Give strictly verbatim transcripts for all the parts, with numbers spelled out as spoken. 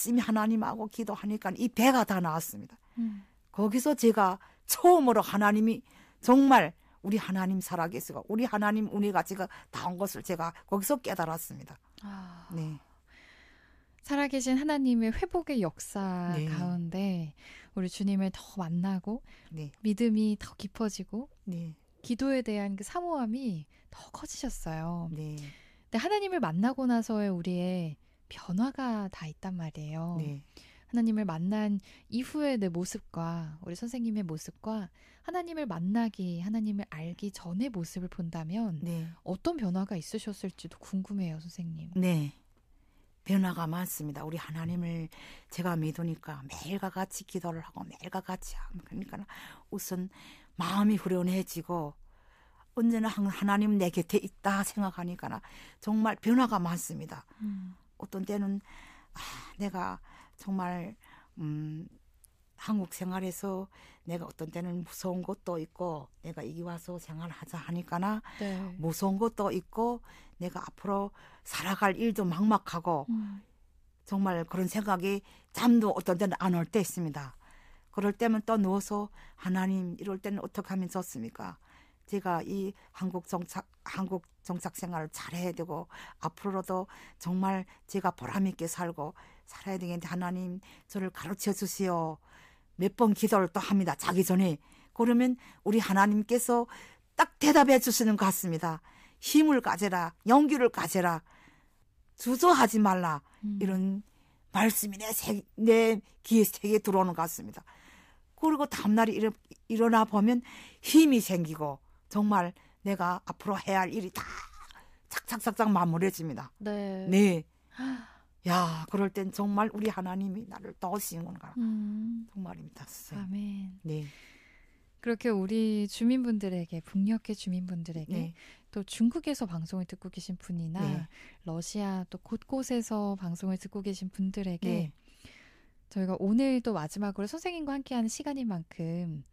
열심히 하나님하고 기도하니까 이 배가 다 나왔습니다. 음. 거기서 제가 처음으로 하나님이 정말 우리 하나님 살아계시고 우리 하나님 은혜가 제가 다 온 것을 제가 거기서 깨달았습니다. 아, 네. 살아계신 하나님의 회복의 역사 네. 가운데 우리 주님을 더 만나고 네. 믿음이 더 깊어지고 네. 기도에 대한 그 사모함이 더 커지셨어요. 네. 근데 하나님을 만나고 나서의 우리의 변화가 다 있단 말이에요. 네. 하나님을 만난 이후의 내 모습과 우리 선생님의 모습과 하나님을 만나기, 하나님을 알기 전의 모습을 본다면 네. 어떤 변화가 있으셨을지도 궁금해요, 선생님. 네. 변화가 많습니다. 우리 하나님을 제가 믿으니까 매일과 같이 기도를 하고 매일과 같이 하면 그러니까 우선 마음이 후련해지고 언제나 하나님 내 곁에 있다 생각하니까 정말 변화가 많습니다. 음. 어떤 때는 아, 내가 정말 음, 한국 생활에서 내가 어떤 때는 무서운 것도 있고 내가 여기 와서 생활하자 하니까나 네. 무서운 것도 있고 내가 앞으로 살아갈 일도 막막하고 음. 정말 그런 생각이 잠도 어떤 때는 안 올 때 있습니다. 그럴 때면 또 누워서 하나님 이럴 때는 어떻게 하면 좋습니까? 제가 이 한국 정착 한국 정착 생활을 잘해야 되고 앞으로도 정말 제가 보람 있게 살고 살아야 되겠는데 하나님 저를 가르쳐 주시오. 몇 번 기도를 또 합니다. 자기 전에. 그러면 우리 하나님께서 딱 대답해 주시는 것 같습니다. 힘을 가져라. 용기를 가져라. 주저하지 말라. 음. 이런 말씀이 내, 세, 내 귀에 세게 들어오는 것 같습니다. 그리고 다음날에 일어, 일어나 보면 힘이 생기고 정말 내가 앞으로 해야 할 일이 다 착착착착 마무리해집니다. 네. 네. 야, 그럴 땐 정말 우리 하나님이 나를 도우시는 건가. 음. 정말입니다. 선생님. 아멘. 네. 그렇게 우리 주민분들에게, 북녘의 주민분들에게 네. 또 중국에서 방송을 듣고 계신 분이나 네. 러시아 또 곳곳에서 방송을 듣고 계신 분들에게 네. 저희가 오늘 또 마지막으로 선생님과 함께하는 시간인 만큼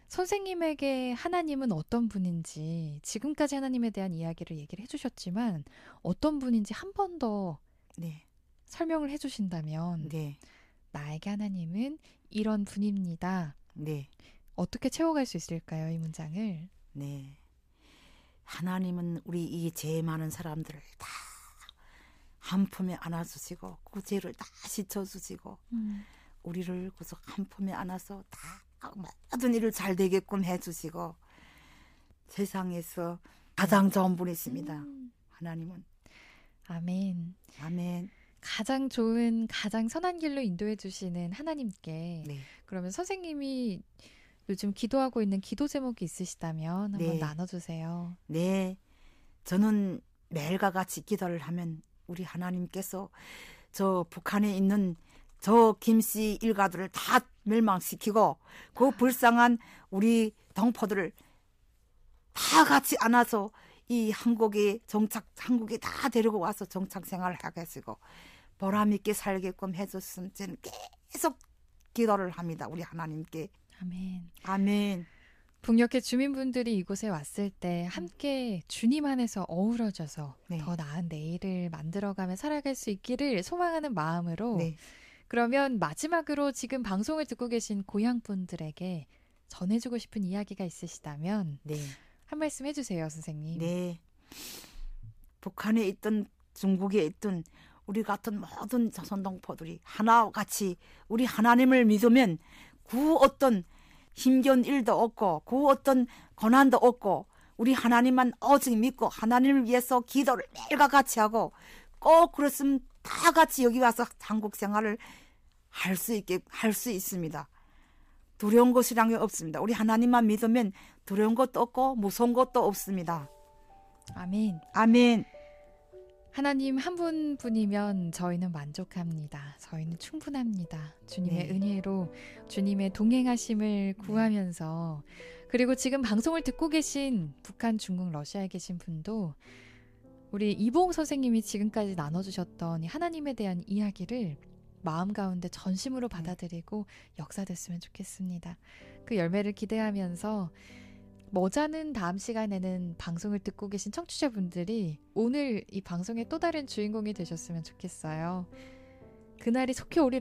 선생님에게 하나님은 어떤 분인지 지금까지 하나님에 대한 이야기를 얘기를 해주셨지만 어떤 분인지 한 번 더 네. 설명을 해주신다면 네. 나에게 하나님은 이런 분입니다. 네. 어떻게 채워갈 수 있을까요, 이 문장을? 네. 하나님은 우리 이 죄 많은 사람들을 다 한 품에 안아주시고 그 죄를 다 씻어주시고 음. 우리를 구속 한 품에 안아서 다 모든 일을 잘 되게끔 해주시고 세상에서 가장 좋은 분이십니다. 음. 하나님은. 아멘. 아멘. 가장 좋은, 가장 선한 길로 인도해 주시는 하나님께 네. 그러면 선생님이 요즘 기도하고 있는 기도 제목이 있으시다면 한번 네. 나눠주세요. 네. 저는 매일과 같이 기도를 하면 우리 하나님께서 저 북한에 있는 저 김씨 일가들을 다 멸망시키고 그 불쌍한 우리 동포들을 다 같이 안아서 이 한국에 정착, 한국에 다 데리고 와서 정착 생활을 하겠고 보람 있게 살게끔 해줬으면 저는 계속 기도를 합니다. 우리 하나님께. 아멘. 아멘. 북녘의 주민분들이 이곳에 왔을 때 함께 주님 안에서 어우러져서 네. 더 나은 내일을 만들어가며 살아갈 수 있기를 소망하는 마음으로 네. 그러면 마지막으로 지금 방송을 듣고 계신 고향분들에게 전해주고 싶은 이야기가 있으시다면 네. 한 말씀 해주세요, 선생님. 네. 북한에 있던 중국에 있던 우리 같은 모든 조선동포들이 하나같이 우리 하나님을 믿으면 그 어떤 힘겨운 일도 없고 그 어떤 고난도 없고 우리 하나님만 오직 믿고 하나님을 위해서 기도를 매일과 같이 하고 꼭 그랬으면 다 같이 여기 와서 한국 생활을 할 수 있게 할 수 있습니다. 두려운 것이란 게 없습니다. 우리 하나님만 믿으면 두려운 것도 없고 무서운 것도 없습니다. 아멘. 아멘. 하나님 한 분뿐이면 저희는 만족합니다. 저희는 충분합니다. 주님의 네. 은혜로 주님의 동행하심을 구하면서 그리고 지금 방송을 듣고 계신 북한, 중국, 러시아에 계신 분도 우리 이봉 선생님이 지금까지 나눠주셨던 이 하나님에 대한 이야기를 마음 가운데 전심으로 받아들이고 역사됐으면 좋겠습니다. 그 열매를 기대하면서 머자는 다음 시간에는 방송을 듣고 계신 청취자분들이 오늘 이 방송의 또 다른 주인공이 되셨으면 좋겠어요. 그날이 속히 오리라